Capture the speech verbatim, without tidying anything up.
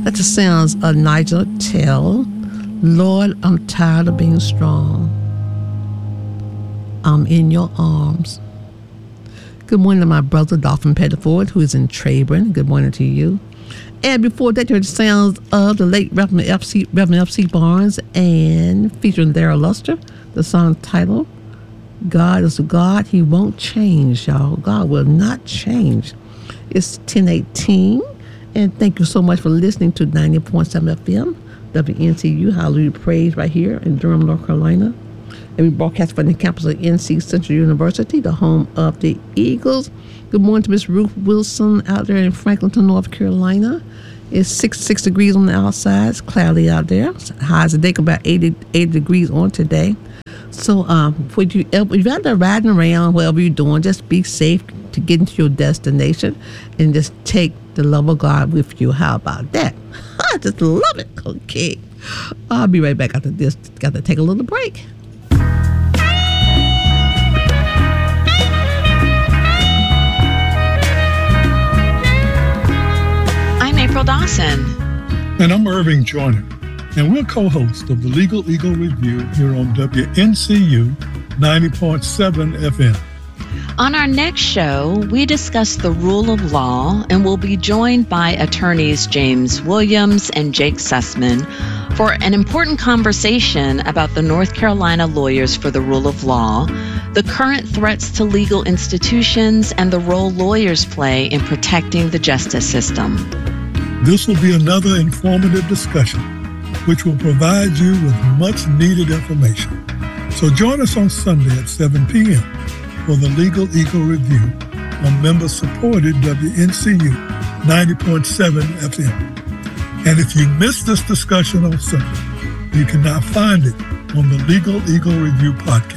That's the sounds of Nigel Tell. Lord, I'm tired of being strong. I'm in your arms. Good morning to my brother, Dolphin Pettiford, who is in Trayburn. Good morning to you. And before that, you heard the sounds of the late Reverend F C, Reverend F C Barnes, and featuring Darrell Luster, the song titled, God is a God, He won't change, y'all. God will not change. It's ten eighteen, and thank you so much for listening to ninety point seven F M, W N C U, Hallelujah Praise, right here in Durham, North Carolina. And we broadcast from the campus of N C Central University, the home of the Eagles. Good morning to Miss Ruth Wilson out there in Franklinton, North Carolina. It's sixty-six degrees on the outside. It's cloudy out there. Highs a day about eighty, eighty degrees on today. So um, for you, if you're out there riding around, whatever you're doing, just be safe to get into your destination and just take the love of God with you. How about that? I just love it. Okay. I'll be right back after this. Got to take a little break. April Dawson. And I'm Irving Joyner, and we're co-hosts of the Legal Eagle Review here on W N C U ninety point seven F M. On our next show, we discuss the rule of law, and we'll be joined by attorneys James Williams and Jake Sussman for an important conversation about the North Carolina Lawyers for the Rule of Law, the current threats to legal institutions, and the role lawyers play in protecting the justice system. This will be another informative discussion, which will provide you with much needed information. So join us on Sunday at seven p.m. for the Legal Eagle Review on member-supported W N C U ninety point seven F M. And if you missed this discussion on Sunday, you can now find it on the Legal Eagle Review podcast.